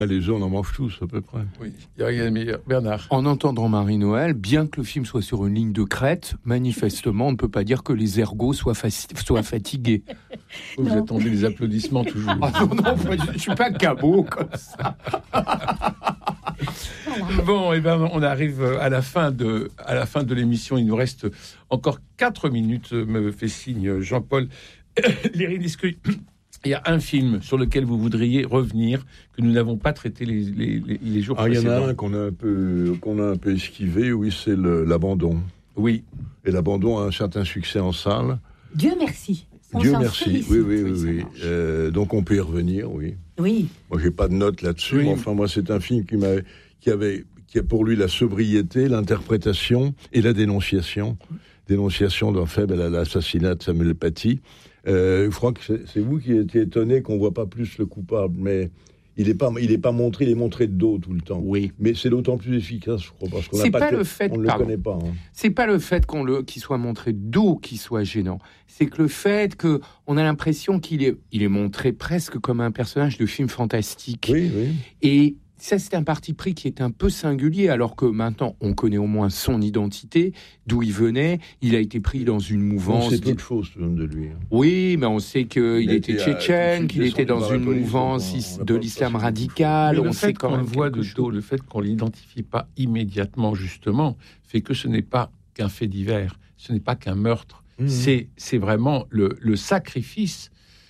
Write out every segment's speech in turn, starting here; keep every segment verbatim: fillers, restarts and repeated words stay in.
Les œufs, on en mange tous, à peu près. Oui, il n'y a rien de meilleur. Bernard. En entendant Marie-Noël, bien que le film soit sur une ligne de crête, manifestement, on ne peut pas dire que les ergots soient, faci- soient fatigués. Vous non. attendez les applaudissements toujours. Ah non, non, je ne suis pas cabot comme ça. Bon, et eh ben, on arrive à la fin de, à la fin de l'émission. Il nous reste encore quatre minutes, me fait signe Jean-Paul. Lérine, est-ce qu'il y a un film sur lequel vous voudriez revenir, que nous n'avons pas traité les, les, les, les jours ah, précédents? Il y en a un qu'on a un peu, qu'on a un peu esquivé, oui, c'est le, l'abandon. Oui. Et l'abandon a un certain succès en salle. Dieu merci. On Dieu merci, félicite. oui, oui, oui. oui, oui. Euh, donc on peut y revenir, oui. Oui. Moi, j'ai pas de notes là-dessus, oui. mais enfin, moi, c'est un film qui m'a, qui avait, qui a pour lui la sobriété, l'interprétation et la dénonciation. Dénonciation d'un fait, ben, l'assassinat de Samuel Paty. Euh, je crois que c'est, c'est vous qui étiez étonné qu'on voit pas plus le coupable, mais il est pas, il est pas montré, il est montré de dos tout le temps. Oui. Mais c'est d'autant plus efficace, je crois, parce qu'on c'est n'a pas, pas que, le fait, on ne le connaît pas. Hein. C'est pas le fait qu'on le, qu'il soit montré de dos qui soit gênant. C'est que le fait que on a l'impression qu'il est, il est montré presque comme un personnage de film fantastique. Oui, oui. Et ça, c'est un parti pris qui est un peu singulier, alors que maintenant, on connaît au moins son identité, d'où il venait. Il a été pris dans une mouvance... On sait peu de choses de lui. Hein. Oui, mais on sait qu'il il était tchétchène, qu'il était dans une mouvance is- de l'islam radical. Mais le on fait sait quand qu'on le même voit de chose. dos, le fait qu'on ne l'identifie pas immédiatement, justement, fait que ce n'est pas qu'un fait divers, ce n'est pas qu'un meurtre. Mmh. C'est, c'est vraiment le, le sacrifice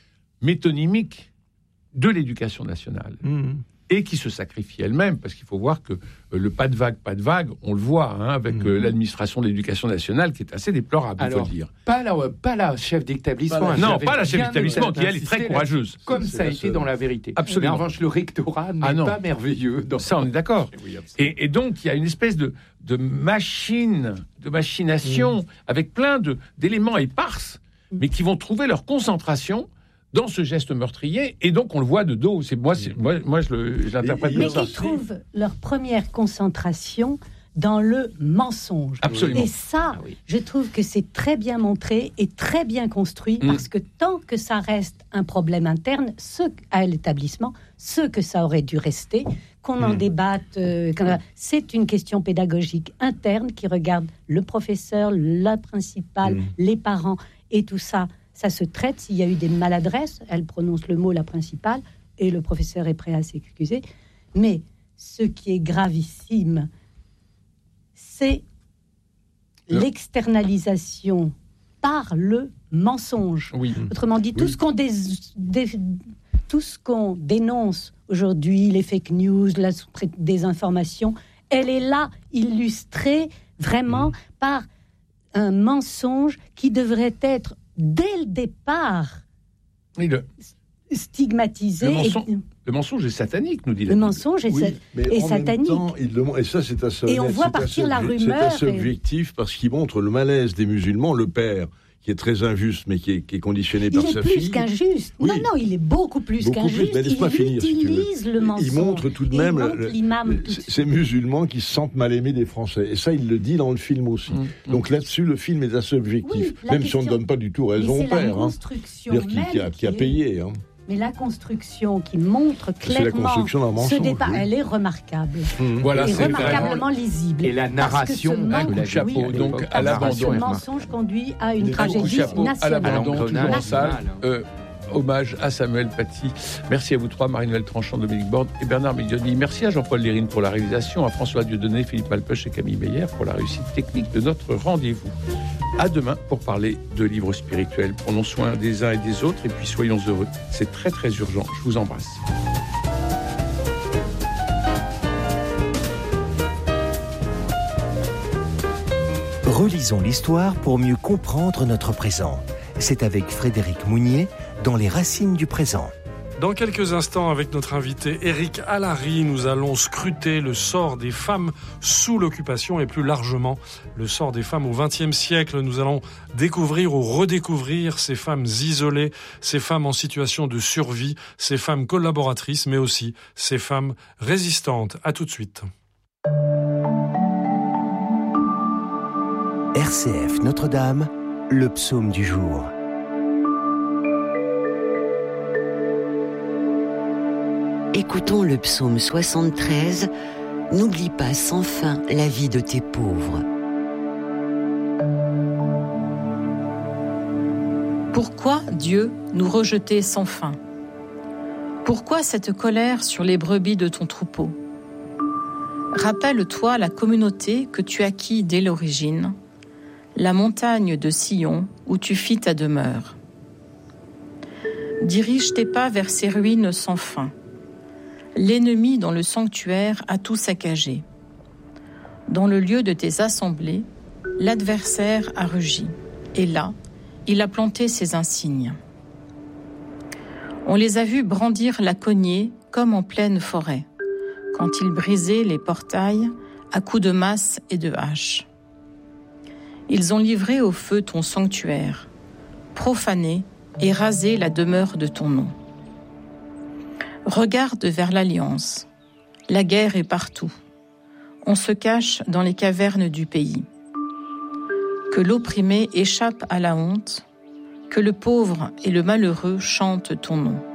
métonymique de l'éducation nationale. Mmh. Et qui se sacrifie elle-même, parce qu'il faut voir que euh, le pas de vague, pas de vague, on le voit hein, avec mmh. euh, l'administration de l'éducation nationale, qui est assez déplorable, il faut le dire. Pas la, pas la chef d'établissement. Pas la, non, pas la chef d'établissement, qui elle est très courageuse. Comme ça a été seule. Dans la vérité. Absolument. Mais en revanche, le rectorat n'est ah pas merveilleux. Dans... Ça, on est d'accord. Oui, et, et donc, il y a une espèce de, de machine, de machination, mmh. avec plein de, d'éléments éparses, mais qui vont trouver leur concentration dans ce geste meurtrier, et donc on le voit de dos. C'est moi, c'est, moi, moi je, le, je l'interprète comme ça. Mais qui trouvent leur première concentration dans le mensonge. Absolument. Et ça, ah oui. je trouve que c'est très bien montré et très bien construit, mmh. parce que tant que ça reste un problème interne, ce à l'établissement, ce que ça aurait dû rester, qu'on mmh. en débatte, euh, c'est une question pédagogique interne qui regarde le professeur, la principale, mmh. les parents et tout ça. Ça se traite s'il y a eu des maladresses. Elle prononce le mot, la principale, et le professeur est prêt à s'excuser. Mais ce qui est gravissime, c'est le... l'externalisation par le mensonge. Oui. Autrement dit, tout, oui. ce qu'on dé... Dé... tout ce qu'on dénonce aujourd'hui, les fake news, la désinformation, elle est là, illustrée vraiment mmh. par un mensonge qui devrait être dès le départ, oui, le, stigmatisé. Le mensonge, et, le mensonge est satanique, nous dit la Le mensonge est, oui, sa- est satanique. Temps, il le, et ça, c'est assez, et on voit partir la rumeur. C'est assez objectif et... parce qu'il montre le malaise des musulmans, le père, qui est très injuste, mais qui est, qui est conditionné il par est sa plus fille. Qu'injuste. Oui. Non, non, il est beaucoup plus beaucoup qu'injuste. Plus, il finir, utilise si le mensonge. Il montre tout de même le, l'imam, le, ces musulmans qui se sentent mal aimés des Français. Et ça, il le dit dans le film aussi. Mmh. Donc là-dessus, le film est assez objectif. Oui, même question, si on ne donne pas du tout raison au père. Hein. Dire qui, qui, a, qui a payé. Hein. Mais la construction qui montre clairement ce départ, oui. elle est remarquable. Mmh. Voilà, et c'est remarquablement vraiment... lisible. Et la narration, un coup de chapeau, oui, donc à l'abandon. Le mensonge conduit à une des tragédie nationale. À l'abandon, toujours en salle. Euh, hommage à Samuel Paty. Merci à vous trois, Marie-Noël Tranchant, Dominique Borde et Bernard Medioni. Merci à Jean-Paul Lérine pour la réalisation, à François Dieudonné, Philippe Malpeuch et Camille Meyer pour la réussite technique de notre rendez-vous. À demain pour parler de livres spirituels. Prenons soin des uns et des autres et puis soyons heureux. C'est très très urgent. Je vous embrasse. Relisons l'histoire pour mieux comprendre notre présent. C'est avec Frédéric Mounier dans Les Racines du présent. Dans quelques instants, avec notre invité Éric Allary, nous allons scruter le sort des femmes sous l'occupation et plus largement le sort des femmes au vingtième siècle. Nous allons découvrir ou redécouvrir ces femmes isolées, ces femmes en situation de survie, ces femmes collaboratrices, mais aussi ces femmes résistantes. À tout de suite. R C F Notre-Dame, le psaume du jour. Écoutons le psaume soixante-treize. N'oublie pas sans fin la vie de tes pauvres. Pourquoi, Dieu, nous rejeter sans fin ? Pourquoi cette colère sur les brebis de ton troupeau ? Rappelle-toi la communauté que tu acquis dès l'origine, la montagne de Sion où tu fis ta demeure. Dirige tes pas vers ces ruines sans fin. L'ennemi dans le sanctuaire a tout saccagé. Dans le lieu de tes assemblées, l'adversaire a rugi. Et là, il a planté ses insignes. On les a vus brandir la cognée comme en pleine forêt, quand ils brisaient les portails à coups de masse et de hache. Ils ont livré au feu ton sanctuaire, profané et rasé la demeure de ton nom. Regarde vers l'Alliance. La guerre est partout. On se cache dans les cavernes du pays. Que l'opprimé échappe à la honte, que le pauvre et le malheureux chantent ton nom.